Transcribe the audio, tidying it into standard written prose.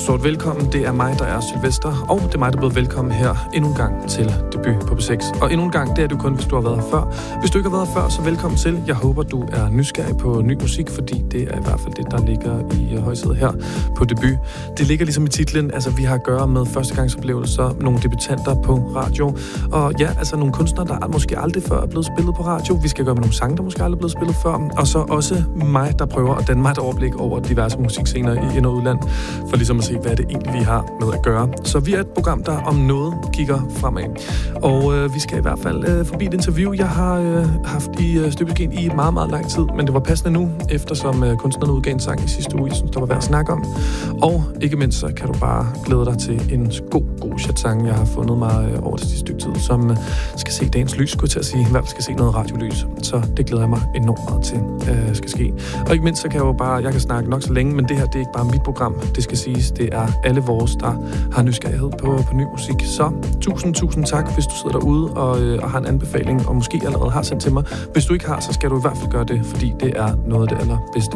stort velkommen. Det er mig, der er Sylvester, og det er mig, der er blevet velkommen her endnu en gang til Debut på P6. Og endnu en gang, det er du kun, hvis du har været her før. Hvis du ikke har været her før, så velkommen til. Jeg håber, du er nysgerrig på ny musik, fordi det er i hvert fald det, der ligger i højsædet her på Debut. Det ligger ligesom i titlen, altså vi har at gøre med førstegangsoplevelser, nogle debutanter på radio, og ja, altså nogle kunstnere, der måske aldrig før er blevet spillet på radio. Vi skal gøre med nogle sange, der måske aldrig er blevet spillet før, og så også mig, der prøver at danne mig et overblik over diverse musikscener i ind- og udland, for ligesom at se, hvad det egentlig vi har med at gøre. Så vi er et program, der om noget kigger fremad. Og vi skal i hvert fald forbi et interview, jeg har haft i støbeskeen i meget, meget lang tid, men det var passende nu, eftersom kunstnerne udgav en sang i sidste uge, jeg synes, der var værd at snakke om. Og ikke mindst, så kan du bare glæde dig til en god chat-sang, jeg har fundet mig over det sidste stykke tid, som skal se dagens lys, skulle jeg til at sige. I hvert fald skal se noget radiolys. Så det glæder jeg mig enormt meget til, skal ske. Og ikke mindst, så kan jeg kan snakke nok så længe, men det her, det er ikke bare mit program. Det skal siges, det er alle vores, der har nysgerrighed på ny musik. Så tusind tak, hvis du sidder derude og har en anbefaling, og måske allerede har sendt til mig. Hvis du ikke har, så skal du i hvert fald gøre det, fordi det er noget af det allerbedste